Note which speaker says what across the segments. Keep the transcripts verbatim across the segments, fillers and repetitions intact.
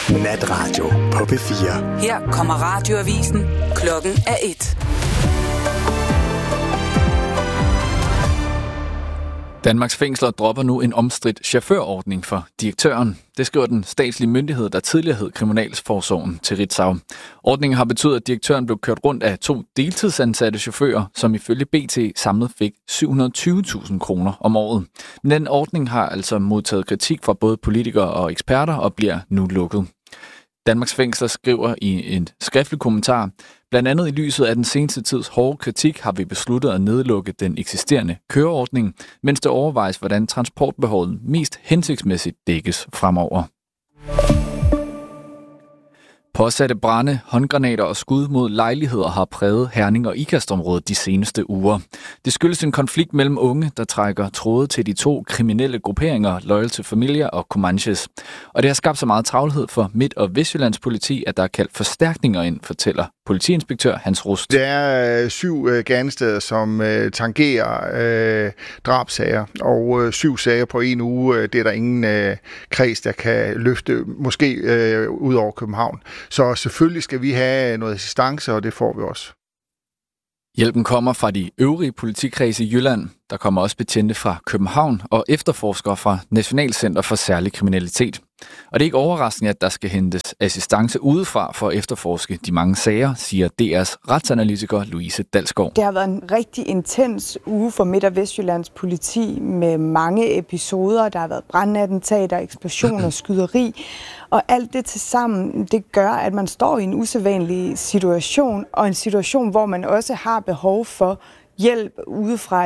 Speaker 1: Natradio på P fire.
Speaker 2: Her kommer radioavisen. Klokken er et.
Speaker 3: Danmarks fængsler dropper nu en omstridt chaufførordning for direktøren. Det skriver den statslige myndighed, der tidligere hed Kriminalforsorgen, til Ritzau. Ordningen har betydet, at direktøren blev kørt rundt af to deltidsansatte chauffører, som ifølge B T samlet fik syv hundrede og tyve tusind kroner om året. Men den ordning har altså modtaget kritik fra både politikere og eksperter og bliver nu lukket. Danmarks fængsler skriver i en skriftlig kommentar: blandt andet i lyset af den seneste tids hårde kritik har vi besluttet at nedlukke den eksisterende køreordning, mens det overvejes, hvordan transportbehovet mest hensigtsmæssigt dækkes fremover. Påsatte brande, håndgranater og skud mod lejligheder har præget Herning og Ikast-området de seneste uger. Det skyldes en konflikt mellem unge, der trækker tråde til de to kriminelle grupperinger, Loyal to Familia og Comanches. Og det har skabt så meget travlhed for Midt- og Vestjyllands politi, at der er kaldt forstærkninger ind, fortæller politiinspektør Hans Rust.
Speaker 4: Der er øh, syv øh, gerningssteder, som øh, tangerer øh, drabsager, og øh, syv sager på en uge. Øh, det er der ingen øh, kreds, der kan løfte, måske øh, ud over København. Så selvfølgelig skal vi have noget assistance, og det får vi også.
Speaker 3: Hjælpen kommer fra de øvrige politikredse i Jylland. Der kommer også betjente fra København og efterforskere fra Nationalcenter for Særlig Kriminalitet. Og det er ikke overraskende, at der skal hentes assistance udefra for at efterforske de mange sager, siger D R's retsanalytiker Louise Dalsgaard.
Speaker 5: Det har været en rigtig intens uge for Midt- og Vestjyllands politi med mange episoder. Der har været brandattentater, eksplosioner, skyderi. Og alt det til sammen, det gør, at man står i en usædvanlig situation, og en situation, hvor man også har behov for hjælp udefra.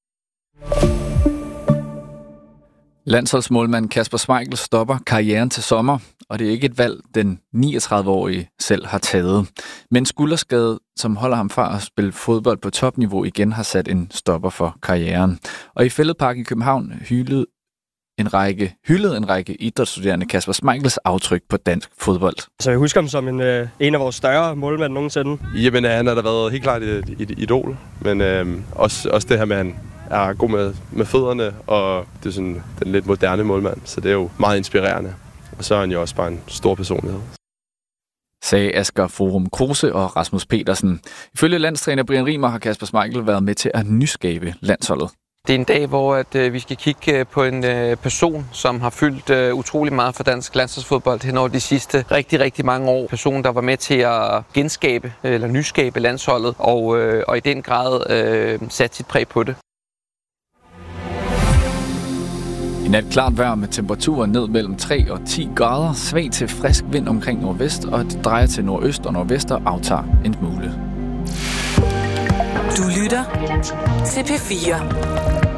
Speaker 3: Landsholdsmålmand Kasper Schmeichel stopper karrieren til sommer, og det er ikke et valg, den niogtredive-årige selv har taget. Men skulderskade, som holder ham fra at spille fodbold på topniveau, igen har sat en stopper for karrieren. Og i Fælledpark i København hyldede en række, hyldede en række idrætsstuderende Kasper Schmeichels aftryk på dansk fodbold.
Speaker 6: Så jeg husker ham som en, øh, en af vores større målmænd nogensinde.
Speaker 7: Jamen, han har da været helt klart et, et idol, men øh, også, også det her med, at han er god med, med fødderne, og det er sådan den lidt moderne målmand, så det er jo meget inspirerende. Og så er han jo også bare en stor personlighed.
Speaker 3: Sagde Asger Forum Kruse og Rasmus Petersen. Ifølge landstræner Brian Rimer har Kasper Schmeichel været med til at nyskabe landsholdet.
Speaker 8: Det er en dag, hvor at, øh, vi skal kigge på en øh, person, som har fyldt øh, utrolig meget for dansk landsholdsfodbold hen over de sidste rigtig, rigtig mange år. Person, der var med til at genskabe eller nyskabe landsholdet, og, øh, og i den grad øh, satte sit præg på det.
Speaker 3: I nat klart vejr med temperaturer ned mellem tre og ti grader, svag til frisk vind omkring nordvest, og det drejer til nordøst og nordvest og aftager en smule.
Speaker 2: Du lytter til P fire.